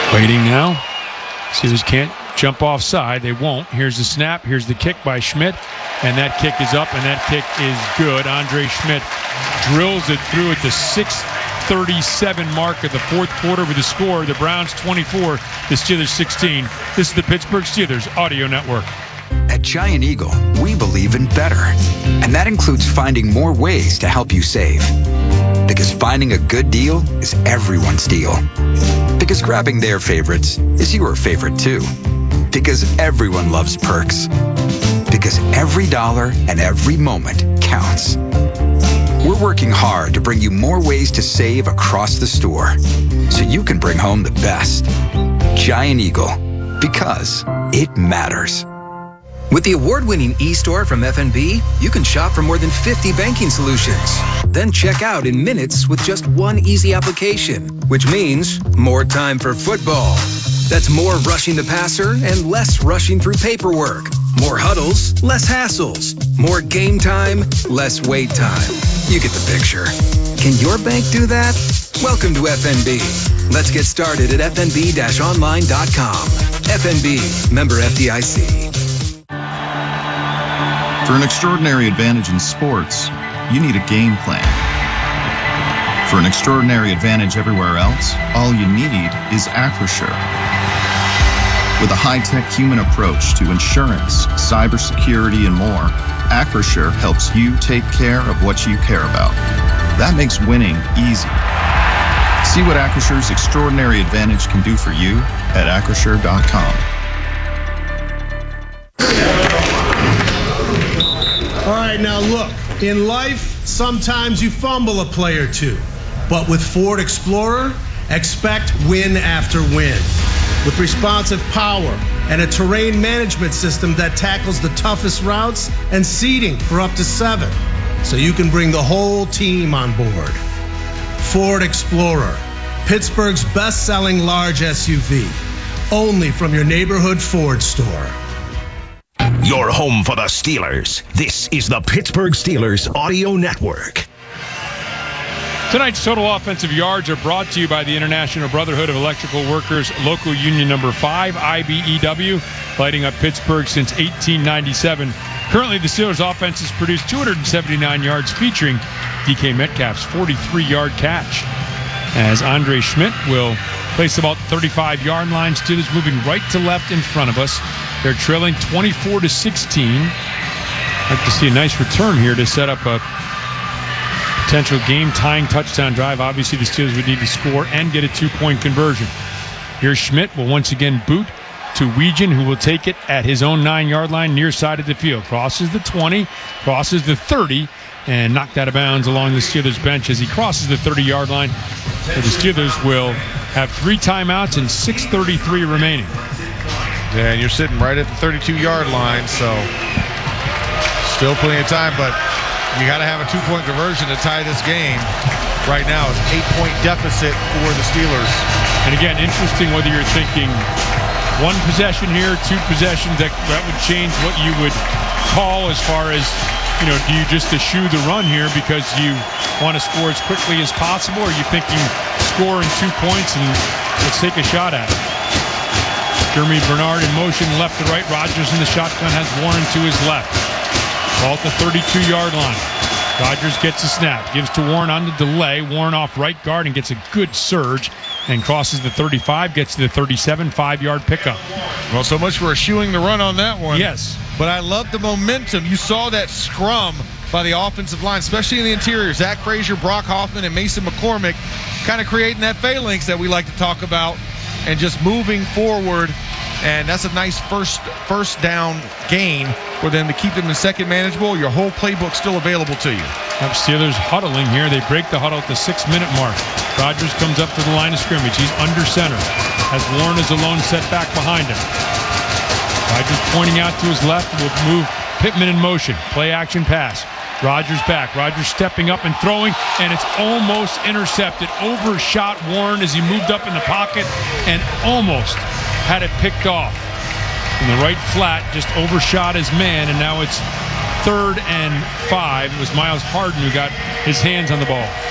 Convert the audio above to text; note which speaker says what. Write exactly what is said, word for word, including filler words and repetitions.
Speaker 1: Waiting now. Steelers can't jump offside. They won't. Here's the snap. Here's the kick by Schmidt. And that kick is up, and that kick is good. Andre Schmidt drills it through at the six thirty-seven mark of the fourth quarter with the score. The Browns twenty-four, the Steelers sixteen. This is the Pittsburgh Steelers Audio Network.
Speaker 2: At Giant Eagle, we believe in better. And that includes finding more ways to help you save. Because finding a good deal is everyone's deal. Because grabbing their favorites is your favorite too. Because everyone loves perks. Because every dollar and every moment counts. We're working hard to bring you more ways to save across the store so you can bring home the best. Giant Eagle, because it matters.
Speaker 3: With the award-winning eStore from F N B, you can shop for more than fifty banking solutions. Then check out in minutes with just one easy application, which means more time for football. That's more rushing the passer and less rushing through paperwork. More huddles, less hassles. More game time, less wait time. You get the picture. Can your bank do that? Welcome to F N B. Let's get started at f n b dash online dot com. F N B, member F D I C.
Speaker 4: For an extraordinary advantage in sports, you need a game plan. For an extraordinary advantage everywhere else, all you need is Acrisure. With a high-tech human approach to insurance, cybersecurity, and more, Acrisure helps you take care of what you care about. That makes winning easy. See what Acrisure's extraordinary advantage can do for you at acrisure dot com.
Speaker 5: All right, now look, in life, sometimes you fumble a play or two. But with Ford Explorer, expect win after win. With responsive power and a terrain management system that tackles the toughest routes and seating for up to seven, so you can bring the whole team on board. Ford Explorer, Pittsburgh's best-selling large S U V, only from your neighborhood Ford store.
Speaker 6: Your home for the Steelers. This is the Pittsburgh Steelers Audio Network.
Speaker 1: Tonight's total offensive yards are brought to you by the International Brotherhood of Electrical Workers, local union number five, I B E W, lighting up Pittsburgh since eighteen ninety-seven. Currently, the Steelers' offense has produced two hundred seventy-nine yards, featuring D K Metcalf's forty-three-yard catch. As Andre Schmidt will place about thirty-five-yard line. Steelers moving right to left in front of us. They're trailing twenty-four to sixteen. I'd like to see a nice return here to set up a potential game-tying touchdown drive. Obviously, the Steelers would need to score and get a two-point conversion. Here's Schmidt will once again boot to Weegan, who will take it at his own nine-yard line, near side of the field. Crosses the twenty, crosses the thirty, and knocked out of bounds along the Steelers bench as he crosses the thirty-yard line. So the Steelers will have three timeouts and six thirty-three remaining.
Speaker 7: Yeah, and you're sitting right at the thirty-two-yard line, so still plenty of time, but you got to have a two-point conversion to tie this game. Right now, it's an eight-point deficit for the Steelers.
Speaker 1: And again, interesting whether you're thinking one possession here, two possessions, that, that would change what you would call as far as, you know, do you just eschew the run here because you want to score as quickly as possible, or are you thinking score in two points and let's take a shot at it? Jeremy Bernard in motion left to right. Rodgers in the shotgun has Warren to his left. Ball at the thirty-two-yard line. Rodgers gets a snap. Gives to Warren on the delay. Warren off right guard and gets a good surge and crosses the thirty-five, gets to the thirty-seven, five-yard pickup.
Speaker 7: Well, so much for eschewing the run on that one.
Speaker 1: Yes.
Speaker 7: But I love the momentum. You saw that scrum by the offensive line, especially in the interior. Zach Frazier, Brock Hoffman, and Mason McCormick kind of creating that phalanx that we like to talk about and just moving forward. And that's a nice first first down gain for them to keep them in second manageable. Your whole playbook still available to you.
Speaker 1: Up Steelers huddling here. They break the huddle at the six-minute mark. Rodgers comes up to the line of scrimmage. He's under center as Warren is alone set back behind him. Rodgers pointing out to his left will move Pittman in motion. Play action pass. Rodgers back. Rodgers stepping up and throwing, and it's almost intercepted. Overshot Warren as he moved up in the pocket and almost had it picked off. In the right flat, just overshot his man, and now it's third and five. It was Miles Harden who got his hands on the ball.